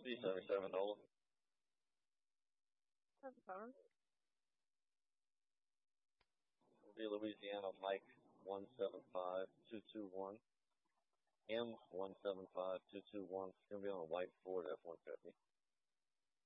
B77 Nola. Be Louisiana Mike 175221. M175221. It's going to be on a white Ford F-150.